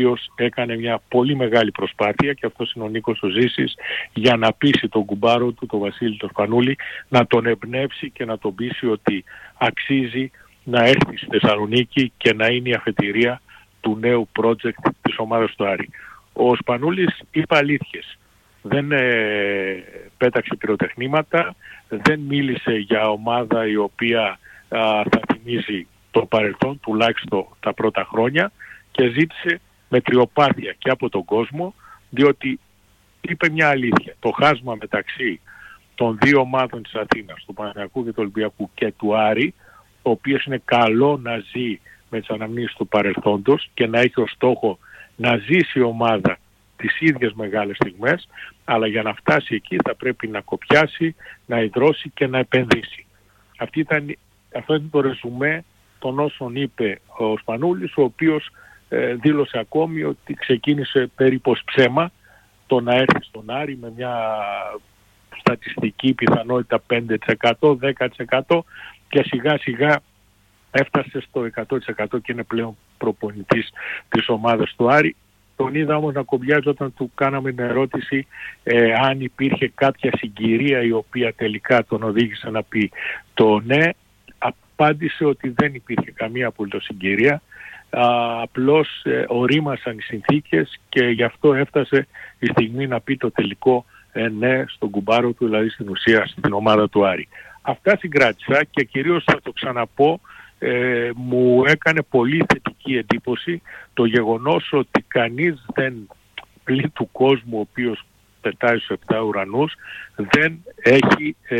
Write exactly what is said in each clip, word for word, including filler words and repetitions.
οποίος έκανε μια πολύ μεγάλη προσπάθεια, και αυτός είναι ο Νίκος ο Ζήσης, για να πείσει τον κουμπάρο του, τον Βασίλη τον Σπανούλη, να τον εμπνεύσει και να τον πείσει ότι αξίζει να έρθει στη Θεσσαλονίκη και να είναι η αφετηρία του νέου project της ομάδας του Άρη. Ο Σπανούλης είπε αλήθειες. Δεν ε, πέταξε πυροτεχνήματα, δεν μίλησε για ομάδα η οποία α, θα θυμίζει το παρελθόν, τουλάχιστον τα πρώτα χρόνια, και ζήτησε μετριοπάθεια και από τον κόσμο, διότι είπε μια αλήθεια. Το χάσμα μεταξύ των δύο ομάδων της Αθήνας, του Παναθηναϊκού και του Ολυμπιακού και του Άρη, ο οποίος είναι καλό να ζει με τις αναμνήσεις του παρελθόντος και να έχει ως στόχο να ζήσει η ομάδα τις ίδιες μεγάλες στιγμές, αλλά για να φτάσει εκεί θα πρέπει να κοπιάσει, να ιδρώσει και να επενδύσει. Αυτή ήταν, αυτό είναι το ρεζουμέ των όσων είπε ο Σπανούλης, ο οποίος ε, δήλωσε ακόμη ότι ξεκίνησε περίπου ψέμα το να έρθει στον Άρη με μια στατιστική πιθανότητα πέντε τοις εκατό, δέκα τοις εκατό, και σιγά σιγά έφτασε στο εκατό τοις εκατό και είναι πλέον προπονητής της ομάδας του Άρη. Τον είδα όμως να κομπιάζει όταν του κάναμε την ερώτηση ε, αν υπήρχε κάποια συγκυρία η οποία τελικά τον οδήγησε να πει το ναι. Απάντησε ότι δεν υπήρχε καμία απολύτως συγκυρία. Α, απλώς ε, ορίμασαν οι συνθήκες και γι' αυτό έφτασε η στιγμή να πει το τελικό ε, ναι στον κουμπάρο του, δηλαδή στην ουσία στην ομάδα του Άρη. Αυτά συγκράτησα και κυρίως θα το ξαναπώ, ε, μου έκανε πολύ θετική εντύπωση το γεγονός ότι κανείς δεν, πλην του κόσμου ο οποίος πετάει στους επτά ουρανούς, δεν έχει ε,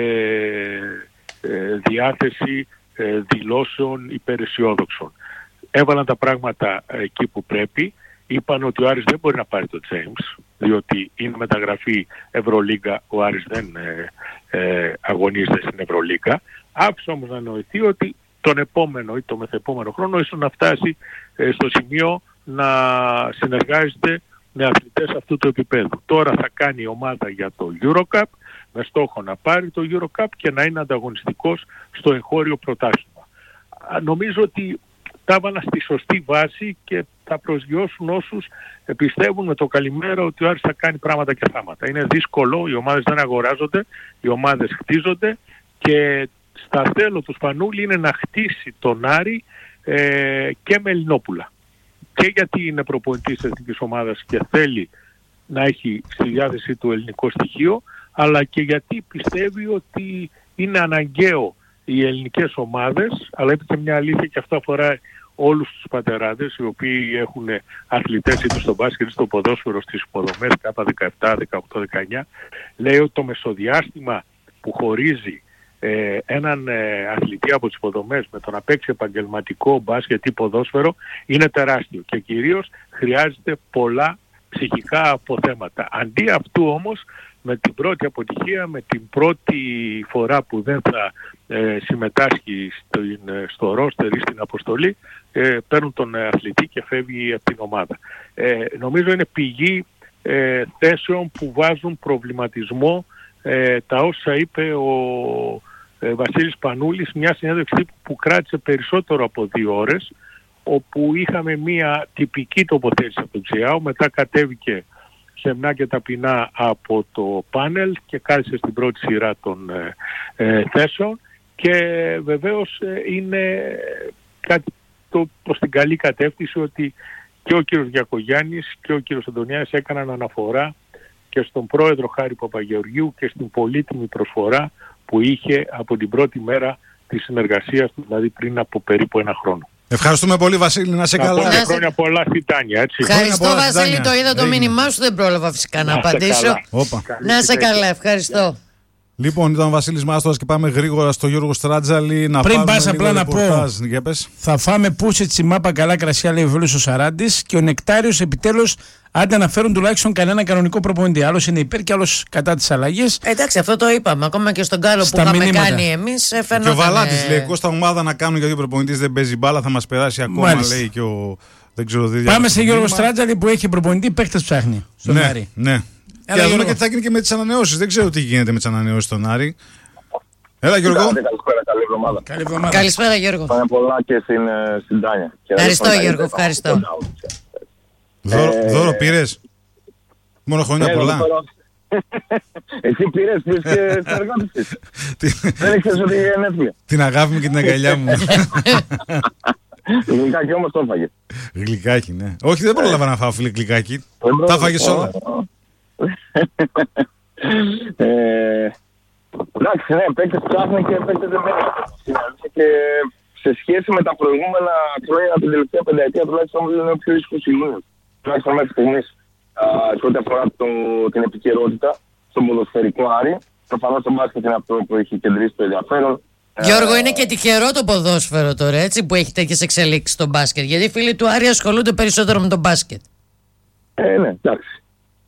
ε, διάθεση ε, δηλώσεων υπεραισιόδοξων. Έβαλαν τα πράγματα εκεί που πρέπει. Είπαν ότι ο Άρης δεν μπορεί να πάρει το James, διότι είναι μεταγραφή Ευρωλίγκα, ο Άρης δεν ε, ε, αγωνίζεται στην Ευρωλίγκα. Άφησε όμως να νοηθεί ότι τον επόμενο ή το μεθεπόμενο χρόνο ίσως να φτάσει ε, στο σημείο να συνεργάζεται με αθλητές αυτού του επίπεδου. Τώρα θα κάνει η ομάδα για το EuroCup με στόχο να πάρει το EuroCup και να είναι ανταγωνιστικός στο εγχώριο πρωτάθλημα. Νομίζω ότι τα έβαλα στη σωστή βάση και θα προσγειώσουν όσους πιστεύουν με το καλημέρα ότι ο Άρης θα κάνει πράγματα και θάματα. Είναι δύσκολο, οι ομάδες δεν αγοράζονται, οι ομάδες χτίζονται και στα θέλω του Σπανούλη είναι να χτίσει τον Άρη ε, και με Ελληνόπουλα. Και γιατί είναι προπονητής της εθνικής ομάδας και θέλει να έχει στη διάθεσή του ελληνικό στοιχείο, αλλά και γιατί πιστεύει ότι είναι αναγκαίο οι ελληνικές ομάδες, αλλά είπε και μια αλήθεια και αυτό αφορά όλους τους πατεράδες οι οποίοι έχουν αθλητές είτε στο μπάσκετ είτε στο ποδόσφαιρο, στις υποδομές κάπα δεκαεπτά, δεκαοκτώ, δεκαεννιά, λέει ότι το μεσοδιάστημα που χωρίζει ε, έναν ε, αθλητή από τις υποδομές με το να παίξει επαγγελματικό μπάσκετ ή ποδόσφαιρο είναι τεράστιο και κυρίως χρειάζεται πολλά ψυχικά αποθέματα. Αντί αυτού όμως, με την πρώτη αποτυχία, με την πρώτη φορά που δεν θα ε, συμμετάσχει στο, στο ρόστερ ή στην αποστολή, ε, παίρνουν τον αθλητή και φεύγει από την ομάδα. Ε, νομίζω είναι πηγή ε, θέσεων που βάζουν προβληματισμό ε, τα όσα είπε ο ε, Βασίλης Σπανούλης, μια συνέντευξη που κράτησε περισσότερο από δύο ώρες, όπου είχαμε μια τυπική τοποθέτηση από τον Τζιάο, μετά κατέβηκε σεμνά και ταπεινά από το πάνελ και κάθισε στην πρώτη σειρά των ε, ε, θέσεων και βεβαίως ε, είναι κάτι το, το στην καλή κατεύθυνση ότι και ο κύριος Γιακογιάννης και ο κύριος Αντωνιάδης έκαναν αναφορά και στον πρόεδρο Χάρη Παπαγεωργίου και στην πολύτιμη προσφορά που είχε από την πρώτη μέρα της συνεργασίας του, δηλαδή πριν από περίπου ένα χρόνο. Ευχαριστούμε πολύ, Βασίλη, να σε καλά. Να σε... Χρόνια πολλά στη Τάνια, έτσι. Ευχαριστώ, Βασίλη, το είδα το μήνυμά σου, δεν πρόλαβα φυσικά να, να απαντήσω. Να σε καλά, ευχαριστώ. Λοιπόν, ήταν ο Βασίλης Μάστορας και πάμε γρήγορα στο Γιώργο Στράτζαλη να Πριν πας απλά να πω, για πες. Θα φάμε πούσε τσιμάπα καλά κρασιά, λέει ο Βέλος ο Σαράντης, και ο Νεκτάριος επιτέλους άντε να φέρουν τουλάχιστον κανένα κανονικό προπονητή. Άλλος είναι υπέρ και άλλος κατά τις αλλαγές. Εντάξει, αυτό το είπαμε. Ακόμα και στον Γκάλο που είχαμε κάνει εμείς. Και ο Βαλάτης λέει: Κώστα, ομάδα να κάνουν γιατί ο προπονητής δεν παίζει μπάλα, θα μας περάσει ακόμα. Μάλιστα. Λέει και ο. Δεν ξέρω, δεν Πάμε σε Γιώργο Στράτζαλη που έχει προπονητή, παίχτες ψάχνει. Στον ναι, Άρη. Ναι. Και να δούμε και τι θα γίνει και με τις ανανεώσεις. Δεν ξέρω τι γίνεται με τις ανανεώσεις στον Άρη. Έλα, Γιώργο. Καλησπέρα, καλή εβδομάδα. Καλή εβδομάδα. Καλησπέρα, Γιώργο. Πάμε πολλά και στην, στην Τάνια. Ευχαριστώ, Γιώργο, ευχαριστώ. Δώσε πήρες? Μόνο χρόνια πολλά. Εσύ πήρες, πήρες και συνεργάτησες. Δεν ήξερες ότι είναι γενέθλια. Την αγάπη μου και την αγκαλιά μου. Γλυκάκι όμως το έφαγε. Γλυκάκι, ναι. Όχι, δεν πρόλαβα να φάω, φίλε, γλυκάκι. Τα φάγες όλα. Εντάξει, ναι, παίκτες ψάχνουν και παίκτες δεν μένουν. Και σε σχέση με τα προηγούμενα χρόνια, την τελευταία πενταετία τουλάχιστον είναι ο πιο ήσυχος Ιούνιος. Τουλάχιστον μέχρι στιγμής, σε ό,τι αφορά το, την επικαιρότητα στον ποδοσφαιρικό Άρη. Προφανώς το μπάσκετ είναι αυτό που έχει κεντρήσει το ενδιαφέρον. Γιώργο, είναι και τυχερό το ποδόσφαιρο τώρα, έτσι, που έχει τέτοιες εξελίξεις στο μπάσκετ. Γιατί οι φίλοι του Άρη ασχολούνται περισσότερο με το μπάσκετ. Ε, ναι, εντάξει.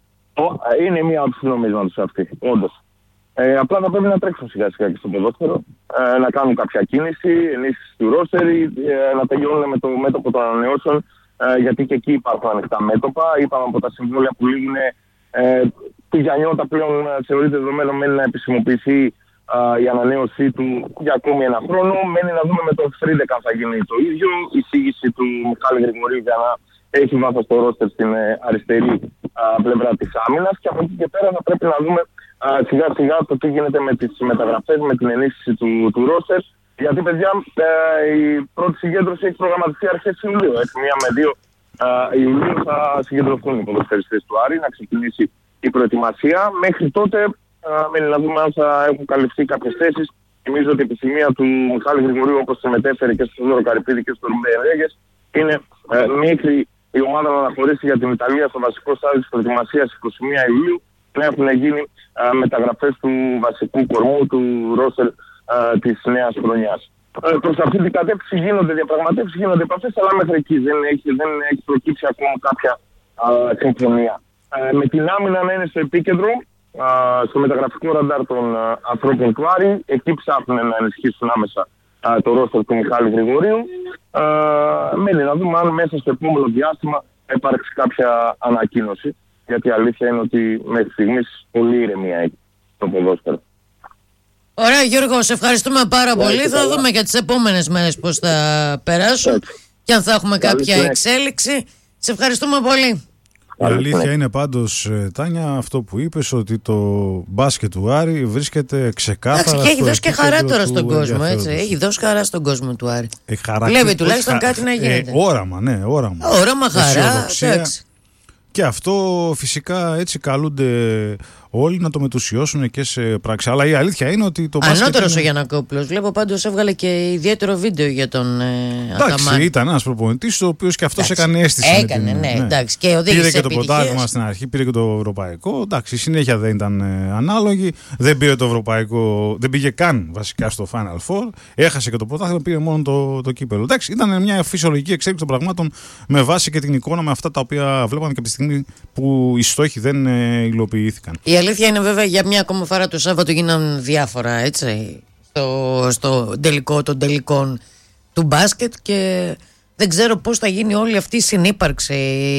Είναι μία από τις νομίσματες αυτή, όντως. Ε, απλά θα πρέπει να τρέξουν σιγά σιγά και στο ποδόσφαιρο, ε, να κάνουν κάποια κίνηση, ενίσχυση του ρόστερ, ε, να τελειώνουν με το μέτωπο των ανανεώσεων, ε, γιατί και εκεί υπάρχουν ανοιχτά μέτωπα. Είπαμε από τα συμβόλαια που λήγουν, ε, του Γιαννιώτα πλέον θεωρείται δεδομένο, μένει να επισημοποιηθεί ε, η ανανέωσή του για ακόμη ένα χρόνο. Μένει να δούμε με τον Φρίντεκα αν θα γίνει το ίδιο. Η εισήγηση του Μιχάλη Γρηγορίου για να έχει βάθος το ρόστερ στην ε, αριστερή ε, πλευρά της άμυνας. Και από εκεί και πέρα θα πρέπει να δούμε Uh, σιγά σιγά το τι γίνεται με τις μεταγραφές, με την ενίσχυση του, του ρόστερ. Γιατί, παιδιά, uh, η πρώτη συγκέντρωση έχει προγραμματιστεί αρχές Ιουλίου. Έτσι, μία με δύο uh, Ιουλίου θα συγκεντρωθούν οι ποδοσφαιριστές του Άρη, να ξεκινήσει η προετοιμασία. Μέχρι τότε, uh, μένει να δούμε αν θα έχουν καλυφθεί κάποιες θέσεις. Θυμίζω ότι η επιθυμία του Μιχάλη Γρηγορίου, όπως τη μετέφερε και στο Δώρο Καρυπίδη και στο Ρουμπέ Ρέγες, είναι uh, μέχρι η ομάδα να αναχωρήσει για την Ιταλία στο βασικό στάδιο της προετοιμασίας είκοσι μία Ιουλίου. Να έχουν γίνει α, μεταγραφές του βασικού κορμού του ρόστερ της νέας χρονιάς. Ε, προς αυτή την κατεύθυνση γίνονται διαπραγματεύσεις, γίνονται επαφές, αλλά μέχρι εκεί δεν έχει, δεν έχει προκύψει ακόμα κάποια α, συμφωνία. Ε, με την άμυνα να είναι στο επίκεντρο, α, στο μεταγραφικό ραντάρ των α, ανθρώπων του Άρη, εκεί ψάχνουν να ενισχύσουν άμεσα α, το ρόστερ του Μιχάλη Γρηγορίου. Ε, μένει να δούμε αν μέσα στο επόμενο διάστημα θα υπάρξει κάποια ανακοίνωση. Γιατί η αλήθεια είναι ότι μέχρι στιγμής πολύ ηρεμία έχει το ποδόσφαιρο. Ωραία, Γιώργο, σε ευχαριστούμε πάρα πολύ. Θα καλά. δούμε για τις επόμενες μέρες πώς θα περάσουν έτσι. Και αν θα έχουμε καλή κάποια συνέχεια. Εξέλιξη. Σε ευχαριστούμε πολύ. Η αλήθεια είναι πάντως, Τάνια, αυτό που είπες, ότι το μπάσκετ του Άρη βρίσκεται ξεκάθαρα. Εντάξει, και έχει δώσει και χαρά τώρα στον κόσμο, έτσι. Έχει δώσει χαρά στον κόσμο του Άρη. Χαρά, βλέπει τουλάχιστον κάτι να γίνεται. Ε, όραμα, ναι, όραμα. Όραμα, χαρά. Εντάξει. Και αυτό φυσικά έτσι καλούνται όλοι να το μετουσιώσουν και σε πράξη. Αλλά η αλήθεια είναι ότι το μπάσκετ. Ανώτερος είναι... ο Γιαννακόπουλος. Βλέπω πάντως έβγαλε και ιδιαίτερο βίντεο για τον ε, εντάξει, Αταμάν. Ήταν ένας προπονητής ο οποίος και αυτός έκανε αίσθηση. Έκανε, την, ναι, ναι. εντάξει. Και οδήγησε πήρε και το επιτυχίες. πρωτάθλημα στην αρχή, πήρε και το ευρωπαϊκό. Εντάξει, η συνέχεια δεν ήταν ε, ανάλογη. Δεν πήρε το ευρωπαϊκό, δεν πήγε καν βασικά στο Final Four. Έχασε και το πρωτάθλημα, πήρε μόνο το, το κύπελο. Εντάξει, ήταν μια φυσιολογική εξέλιξη των πραγμάτων με βάση και την εικόνα με αυτά τα οποία βλέπαμε και από τη στιγμή που οι στόχοι δεν ε, υλοποιήθηκαν. Η αλήθεια είναι βέβαια για μια ακόμα φορά το Σάββατο γίναν διάφορα έτσι στο, στο τελικό των τελικών του μπάσκετ και δεν ξέρω πώς θα γίνει όλη αυτή η συνύπαρξη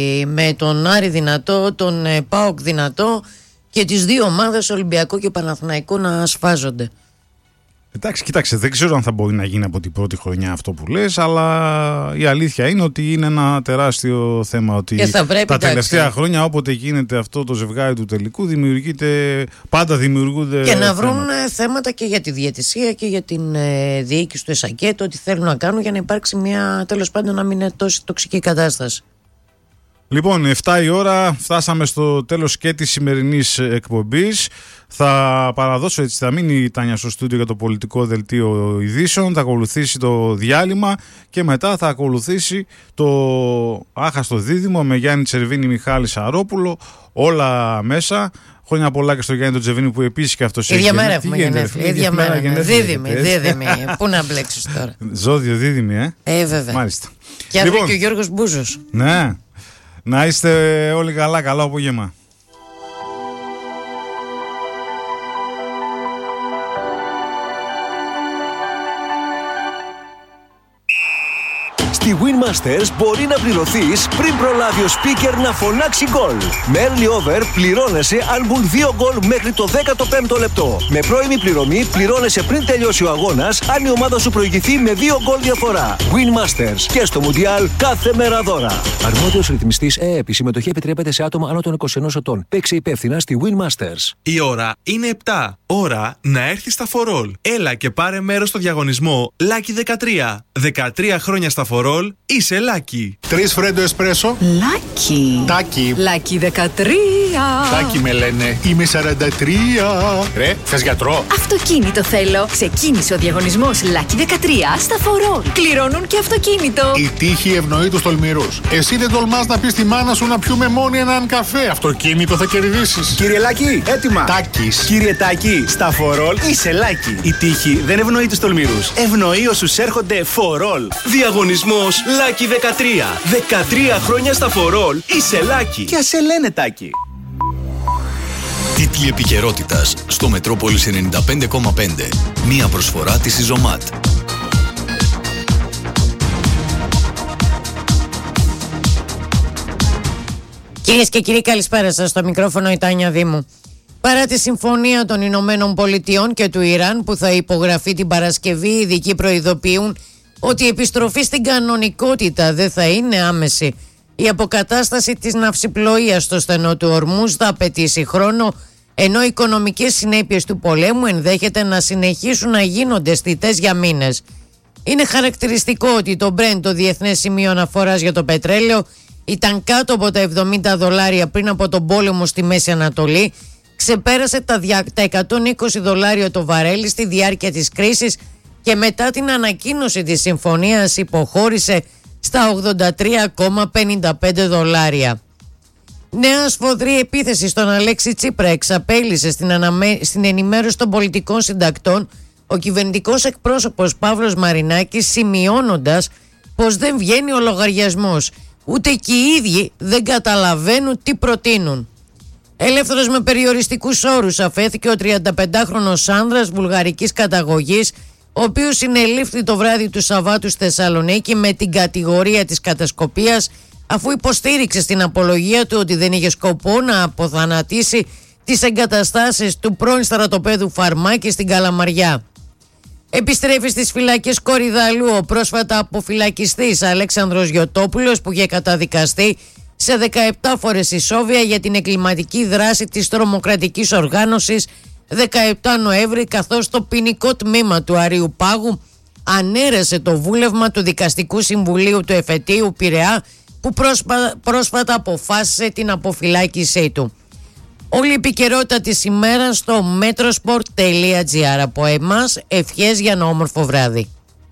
με τον Άρη δυνατό, τον ΠΑΟΚ δυνατό και τις δύο ομάδες Ολυμπιακό και Παναθηναϊκό να σφάζονται. Εντάξει, κοίταξε, δεν ξέρω αν θα μπορεί να γίνει από την πρώτη χρονιά αυτό που λες, αλλά η αλήθεια είναι ότι είναι ένα τεράστιο θέμα. Ότι τα εντάξει. τελευταία χρόνια, όποτε γίνεται αυτό το ζευγάρι του τελικού, δημιουργείται, πάντα δημιουργούνται. Και να βρουν θέματα. θέματα και για τη διαιτησία και για την ε, διοίκηση του ΕΣΑΚΕ, το τι θέλουν να κάνουν για να υπάρξει μια, τέλος πάντων, να μην είναι τόσο τοξική κατάσταση. Λοιπόν, εφτά η ώρα, φτάσαμε στο τέλος και της σημερινής εκπομπής. Θα παραδώσω έτσι, θα μείνει η Τάνια στο στούντιο για το πολιτικό δελτίο ειδήσεων, θα ακολουθήσει το διάλειμμα και μετά θα ακολουθήσει το άχαστο δίδυμο με Γιάννη Τσερβίνη, Μιχάλη Σαρόπουλο, όλα μέσα. Χρόνια πολλά και στο Γιάννη τον Τσερβίνη που επίσης και αυτός έχει. Ίδια μέρα έχουμε γενέθλια. Ίδια μέρα. Δίδυμη, δίδυμη. Πού να μπλέξεις τώρα. Ζώδιο δίδυμη, ε. Ε, βέβαια. Μάλιστα. Και αύριο λοιπόν, και ο Γιώργος Μπούζος. Ναι. Να είστε όλοι καλά, καλό απόγευμα. Στη Winmaster Masters μπορεί να πληρωθείς πριν προλάβει ο speaker να φωνάξει γκολ. Με early over πληρώνεσαι αν μπουν δύο γκολ μέχρι το δέκατο πέμπτο λεπτό. Με πρώιμη πληρωμή πληρώνεσαι πριν τελειώσει ο αγώνας αν η ομάδα σου προηγηθεί με δύο γκολ διαφορά. Win Masters και στο Μουντιάλ κάθε μέρα δώρα. Αρμόδιος ρυθμιστής ΕΕΠ. Η συμμετοχή επιτρέπεται σε άτομα άνω των είκοσι ενός ετών. Παίξε υπεύθυνα στη Win Masters. Η ώρα είναι επτά. Ώρα να έρθει στα φορόλ. Έλα και πάρε μέρος στο διαγωνισμό Lucky δεκατρία. δεκατρία χρόνια στα φορόλ, είσαι Lucky. Τρεις φρέντο εσπρέσο. Lucky. Τάκι. Lucky δεκατρία. Τάκι με λένε. Είμαι σαράντα τρία. Ρε, θες γιατρό? Αυτοκίνητο θέλω. Ξεκίνησε ο διαγωνισμός Lucky δεκατρία στα φορόλ. Κληρώνουν και αυτοκίνητο. Η τύχη ευνοεί τους τολμηρούς. Εσύ δεν τολμάς να πεις στη μάνα σου να πιούμε μόνοι έναν καφέ. Αυτοκίνητο θα κερδίσεις. Κύριε Λάκη, έτοιμα. Τάκης. Κύριε Τάκη, στα φορόλ είσαι Λάκη. Η τύχη δεν ευνοεί τους τολμηρούς. Ευνοεί όσους έρχονται φορόλ. Διαγωνισμός Lucky δεκατρία. δεκατρία χρόνια στα φορόλ, είσαι Lucky. Και ας σε λένε Τάκη. Τίτλοι επικαιρότητας στο Μετρόπολης ενενήντα πέντε κόμμα πέντε. Μία προσφορά της Ιζωμάτ. Κυρίες και κύριοι, καλησπέρα σας. Στο μικρόφωνο η Τάνια Δήμου. Παρά τη συμφωνία των Ηνωμένων Πολιτειών και του Ιράν που θα υπογραφεί την Παρασκευή, οι ειδικοί προειδοποιούν ότι η επιστροφή στην κανονικότητα δεν θα είναι άμεση. Η αποκατάσταση της ναυσιπλοείας στο στενό του Ορμούζ θα απαιτήσει χρόνο, ενώ οι οικονομικές συνέπειες του πολέμου ενδέχεται να συνεχίσουν να γίνονται αισθητές για μήνες. Είναι χαρακτηριστικό ότι το Brent, το διεθνές σημείο αναφοράς για το πετρέλαιο, ήταν κάτω από τα εβδομήντα δολάρια πριν από τον πόλεμο στη Μέση Ανατολή, ξεπέρασε τα εκατόν είκοσι δολάρια το βαρέλι στη διάρκεια της κρίσης και μετά την ανακοίνωση της συμφωνίας υποχώρησε στα ογδόντα τρία κόμμα πενήντα πέντε δολάρια. Νέα σφοδρή επίθεση στον Αλέξη Τσίπρα εξαπέλυσε στην, αναμε... στην ενημέρωση των πολιτικών συντακτών ο κυβερνητικός εκπρόσωπος Παύλος Μαρινάκης, σημειώνοντας πως δεν βγαίνει ο λογαριασμός. Ούτε και οι ίδιοι δεν καταλαβαίνουν τι προτείνουν. Ελεύθερος με περιοριστικούς όρους αφέθηκε ο τριανταπεντάχρονος άνδρας βουλγαρικής καταγωγής, ο οποίος συνελήφθη το βράδυ του Σαββάτου στη Θεσσαλονίκη με την κατηγορία της κατασκοπίας, αφού υποστήριξε στην απολογία του ότι δεν είχε σκοπό να αποθανατήσει τις εγκαταστάσεις του πρώην στρατοπέδου Φαρμάκη στην Καλαμαριά. Επιστρέφει στις φυλακές Κορυδαλού ο πρόσφατα αποφυλακιστής Αλέξανδρος Γιωτόπουλος, που είχε καταδικαστεί σε δεκαεπτά φορές ισόβια για την εγκληματική δράση της τρομοκρατικής οργάνωσης δεκαεπτά Νοέμβρη, καθώς το ποινικό τμήμα του Αρείου Πάγου ανέρεσε το βούλευμα του Δικαστικού Συμβουλίου του Εφετείου Πειραιά, που πρόσφα, πρόσφατα αποφάσισε την αποφυλάκησή του. Όλη η επικαιρότητα της ημέρας στο metrosport τελεία gr. Από εμάς, ευχές για ένα όμορφο βράδυ.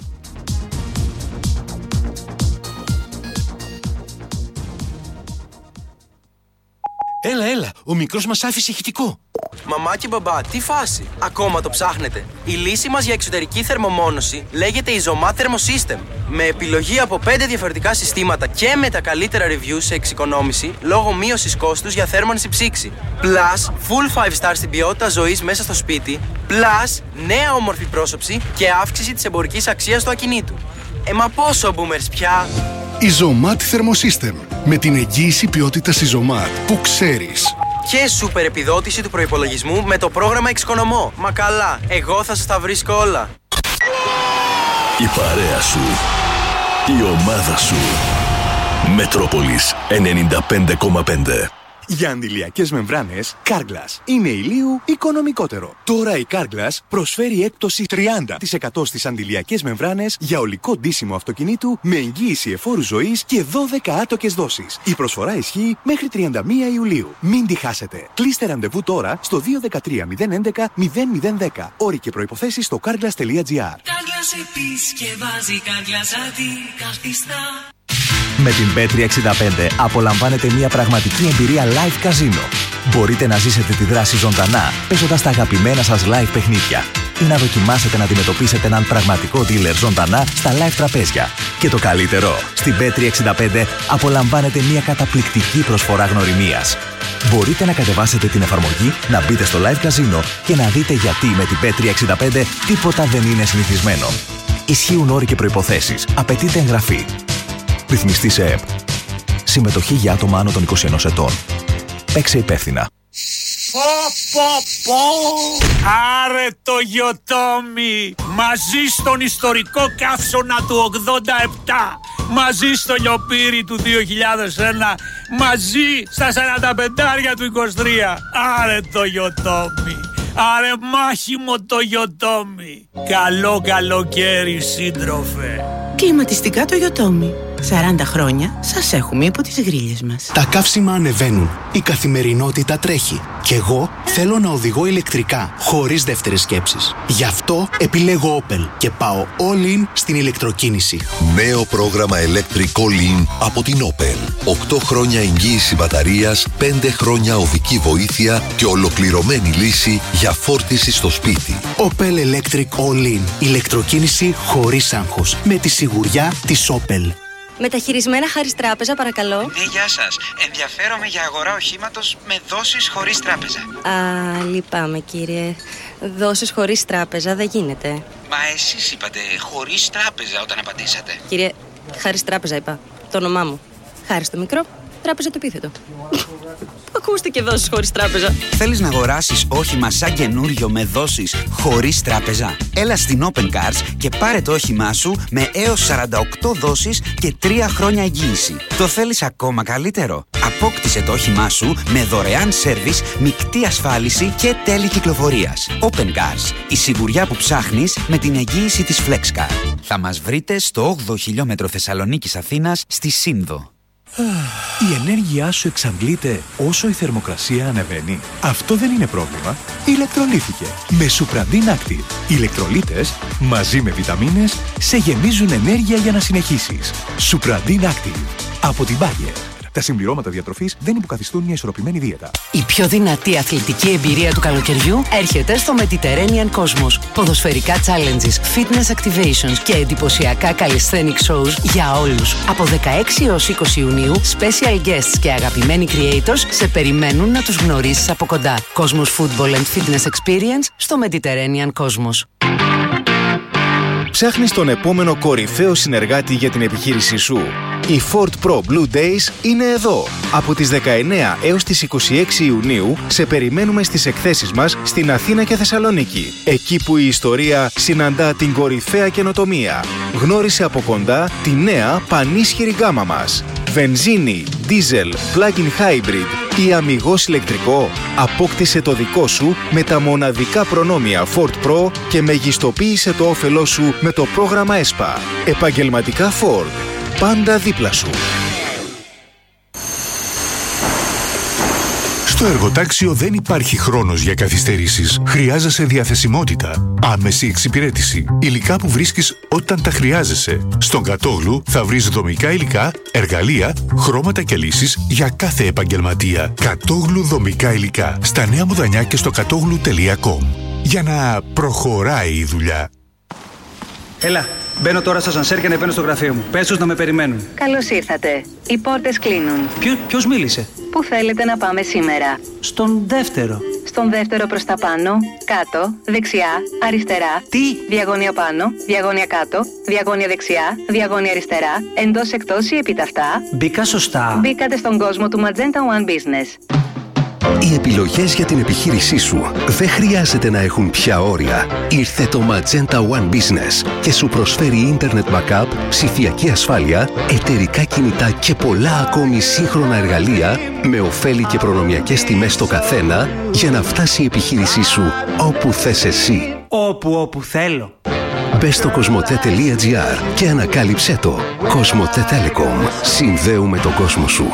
Έλα, έλα, ο μικρός μας άφησε ηχητικό. Μαμά και μπαμπά, τι φάση, ακόμα το ψάχνετε? Η λύση μας για εξωτερική θερμομόνωση λέγεται Izomat Thermosystem. Με επιλογή από πέντε διαφορετικά συστήματα και με τα καλύτερα reviews σε εξοικονόμηση λόγω μείωσης κόστους για θέρμανση ψήξη. Plus, full five star στην ποιότητα ζωής μέσα στο σπίτι. Plus, νέα όμορφη πρόσωψη και αύξηση της εμπορικής αξίας του ακινήτου. Ε, μα πόσο boomers πια! Izomat Thermosystem. Με την εγγύηση ποιότητας Izomat που ξέρεις. Και σούπερ επιδότηση του προϋπολογισμού με το πρόγραμμα Εξοικονομώ. Μα καλά, εγώ θα σας τα βρίσκω όλα. Η παρέα σου. Η ομάδα σου. Μετρόπολης ενενήντα πέντε κόμμα πέντε. Για αντιλιακές μεμβράνες, Carglass είναι ηλίου οικονομικότερο. Τώρα η Carglass προσφέρει έκπτωση τριάντα τοις εκατό στις αντιλιακές μεμβράνες για ολικό ντύσιμο αυτοκινήτου με εγγύηση εφόρου ζωής και δώδεκα άτοκες δόσεις. Η προσφορά ισχύει μέχρι τριάντα μία Ιουλίου. Μην τη χάσετε. Κλείστε ραντεβού τώρα στο δύο ένα τρία μηδέν έντεκα μηδέν μηδέν δέκα. Όροι και προϋποθέσεις στο carglass τελεία gr. Carglass επισκευάζει, Carglass αντικαθιστά. Με την μπετ τριακόσια εξήντα πέντε απολαμβάνετε μια πραγματική εμπειρία live καζίνο. Μπορείτε να ζήσετε τη δράση ζωντανά, παίζοντας τα αγαπημένα σας live παιχνίδια ή να δοκιμάσετε να αντιμετωπίσετε έναν πραγματικό dealer ζωντανά στα live τραπέζια. Και το καλύτερο, στην μπετ τριακόσια εξήντα πέντε απολαμβάνετε μια καταπληκτική προσφορά γνωριμίας. Μπορείτε να κατεβάσετε την εφαρμογή, να μπείτε στο live καζίνο και να δείτε γιατί με την μπετ τριακόσια εξήντα πέντε τίποτα δεν είναι συνηθισμένο. Ισχύουν όροι και προϋποθέσεις. Απαιτείται εγγραφή. Ρυθμιστής ΕΕΠ. Συμμετοχή για άτομα άνω των είκοσι ενός ετών. Παίξε υπεύθυνα. Πω πω πω! Άρε το Γιοτόμι! Μαζί στον ιστορικό καύσωνα του ογδόντα επτά, μαζί στο λιοπύρι του δύο χιλιάδες ένα, μαζί στα σαράντα πεντάρια του είκοσι τρία. Άρε το Γιοτόμι! Άρε μάχημο το Γιοτόμι! Καλό καλοκαίρι, σύντροφε! Κλιματιστικά το Γιοτόμι. σαράντα χρόνια σας έχουμε υπό τις γρίλες μας. Τα καύσιμα ανεβαίνουν. Η καθημερινότητα τρέχει. Κι εγώ θέλω να οδηγώ ηλεκτρικά, χωρίς δεύτερες σκέψεις. Γι' αυτό επιλέγω Opel και πάω all in στην ηλεκτροκίνηση. Νέο πρόγραμμα Electric All In από την Opel. οκτώ χρόνια εγγύηση μπαταρίας, πέντε χρόνια οδική βοήθεια και ολοκληρωμένη λύση για φόρτιση στο σπίτι. Opel Electric All In. Ηλεκτροκίνηση χωρίς άγχος. Με τη σιγουριά της Opel. Μεταχειρισμένα χάρις τράπεζα, παρακαλώ. Ναι, γεια σας. Ενδιαφέρομαι για αγορά οχήματος με δόσεις χωρίς τράπεζα. Α, λυπάμαι κύριε. Δόσεις χωρίς τράπεζα δεν γίνεται. Μα εσείς είπατε χωρίς τράπεζα όταν απαντήσατε. Κύριε, χάρις τράπεζα είπα. Το όνομά μου. Χάρις το μικρό, τράπεζα το επίθετο. Ακούστηκε δόσεις χωρίς τράπεζα. Θέλεις να αγοράσεις όχημα σαν καινούριο με δόσεις χωρίς τράπεζα? Έλα στην Open Cars και πάρε το όχημά σου με έως σαράντα οκτώ δόσεις και τρία χρόνια εγγύηση. Το θέλεις ακόμα καλύτερο? Απόκτησε το όχημά σου με δωρεάν σέρβις, μεικτή ασφάλιση και τέλη κυκλοφορίας. Open Cars, η σιγουριά που ψάχνεις με την εγγύηση της FlexCar. Θα μας βρείτε στο όγδοο χιλιόμετρο Θεσσαλονίκης Αθήνας στη Σύνδο. Η ενέργειά σου εξαντλείται όσο η θερμοκρασία ανεβαίνει. Αυτό δεν είναι πρόβλημα. Ηλεκτρολύθηκε με Supradin Active. Οι ηλεκτρολίτες μαζί με βιταμίνες σε γεμίζουν ενέργεια για να συνεχίσεις. Supradin Active από την Bayer. Τα συμπληρώματα διατροφής δεν υποκαθιστούν μια ισορροπημένη δίαιτα. Η πιο δυνατή αθλητική εμπειρία του καλοκαιριού έρχεται στο Mediterranean Cosmos. Ποδοσφαιρικά challenges, fitness activations και εντυπωσιακά calisthenic shows για όλους. Από δεκαέξι έως είκοσι Ιουνίου, special guests και αγαπημένοι creators σε περιμένουν να τους γνωρίσεις από κοντά. Cosmos Football and Fitness Experience στο Mediterranean Cosmos. Ψάχνεις τον επόμενο κορυφαίο συνεργάτη για την επιχείρησή σου? Οι Ford Pro Blue Days είναι εδώ. Από τις δεκαεννέα έως τις είκοσι έξι Ιουνίου σε περιμένουμε στις εκθέσεις μας στην Αθήνα και Θεσσαλονίκη. Εκεί που η ιστορία συναντά την κορυφαία καινοτομία. Γνώρισε από κοντά τη νέα πανίσχυρη γκάμα μας. Βενζίνη, δίζελ, plug-in hybrid ή αμιγώς ηλεκτρικό. Απόκτησε το δικό σου με τα μοναδικά προνόμια Ford Pro και μεγιστοποίησε το όφελό σου με το πρόγραμμα ΕΣΠΑ. Επαγγελματικά Ford. Πάντα δίπλα σου. Στο εργοτάξιο δεν υπάρχει χρόνος για καθυστερήσεις. Χρειάζεσαι διαθεσιμότητα, άμεση εξυπηρέτηση, υλικά που βρίσκεις όταν τα χρειάζεσαι. Στον Κατόγλου θα βρεις δομικά υλικά, εργαλεία, χρώματα και λύσεις για κάθε επαγγελματία. Κατόγλου δομικά υλικά. Στα Νέα Μουδανιά και στο κατόγλου τελεία κομ. Για να προχωράει η δουλειά. Έλα, μπαίνω τώρα στο σανσέρ και ανεβαίνω στο γραφείο μου. Πες τους να με περιμένουν. Καλώς ήρθατε. Οι πόρτες κλείνουν. Ποιο, ποιος μίλησε? Πού θέλετε να πάμε σήμερα? Στον δεύτερο. Στον δεύτερο προς τα πάνω, κάτω, δεξιά, αριστερά. Τι? Διαγώνια πάνω, διαγώνια κάτω, διαγώνια δεξιά, διαγώνια αριστερά, εντός εκτός ή επιταυτά. Μπήκα σωστά. Μπήκατε στον κόσμο του Magenta One Business. Οι επιλογές για την επιχείρησή σου δεν χρειάζεται να έχουν πια όρια. Ήρθε το Magenta One Business και σου προσφέρει Internet Backup, ψηφιακή ασφάλεια, εταιρικά κινητά και πολλά ακόμη σύγχρονα εργαλεία με ωφέλη και προνομιακές τιμές στο καθένα για να φτάσει η επιχείρησή σου όπου θες εσύ. Όπου όπου θέλω. Μπες στο κοσμοτέ τελεία τζι άρ και ανακάλυψέ το. Κοσμοτέ Telecom. Συνδέουμε τον κόσμο σου.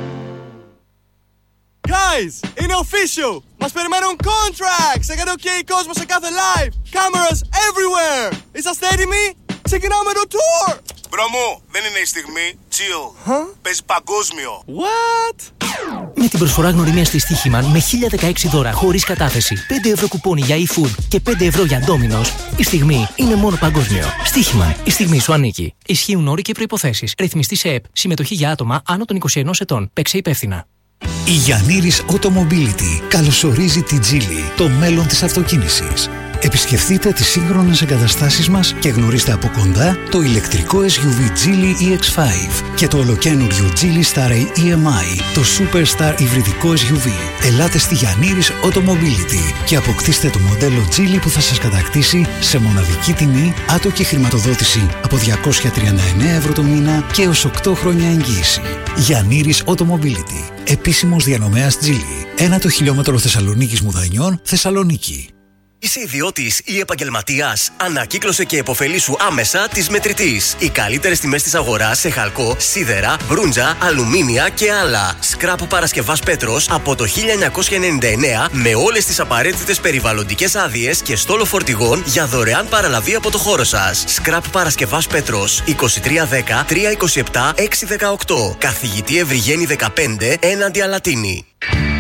Guys, είναι official! Μας περιμένουν contracts! Έκανε OK κόσμο σε κάθε live! Cameras everywhere! Είσαστε έτοιμοι? Ξεκινάμε το tour! Μπρο μου, δεν είναι η στιγμή. Chill. Huh? Παίζει παγκόσμιο. What? Με την προσφορά γνωριμία στη Στοίχημαν με χίλια δεκαέξι δώρα χωρίς κατάθεση, πέντε ευρώ κουπόνι για e-food και πέντε ευρώ για Domino's, η στιγμή είναι μόνο παγκόσμιο. Στοίχημαν, η στιγμή σου ανήκει. Ισχύουν όροι και προϋποθέσεις. Ρυθμιστής ΕΕΠ. Συμμετοχή για άτομα άνω των είκοσι ενός ετών. Παίξε υπεύθυνα. Η Γιαννήρης Automobility καλωσορίζει την Geely, το μέλλον της αυτοκίνησης. Επισκεφτείτε τις σύγχρονες εγκαταστάσεις μας και γνωρίστε από κοντά το ηλεκτρικό ες γιου βι Geely ι εξ πέντε και το ολοκαίνουργιο Geely Star ι εμ άι, το Superstar υβριδικό ες γιου βι. Ελάτε στη Γιαννήρης Automobility και αποκτήστε το μοντέλο Geely που θα σας κατακτήσει σε μοναδική τιμή, άτοκη χρηματοδότηση από διακόσια τριάντα εννέα ευρώ το μήνα και έως οκτώ χρόνια εγγύηση. Γιαννήρης Automobility, επίσημος διανομέας Geely. Ένα το χιλιόμετρο Θεσσαλονίκης Μουδανιών, Θεσσαλονίκη. Είσαι ιδιώτης ή επαγγελματίας? Ανακύκλωσε και επωφελήσου άμεσα της Μετρητής. Οι καλύτερες τιμές της αγοράς σε χαλκό, σίδερα, μπρούντζα, αλουμίνια και άλλα. Σκράπ Παρασκευάς Πέτρος από το χίλια εννιακόσια ενενήντα εννέα με όλες τις απαραίτητες περιβαλλοντικές άδειες και στόλο φορτηγών για δωρεάν παραλαβή από το χώρο σας. Σκράπ Παρασκευάς Πέτρος είκοσι τρία δέκα τριακόσια είκοσι επτά εξακόσια δεκαοκτώ. Καθηγητή Ευρυγένη δεκαπέντε έναντι Αλατίνη.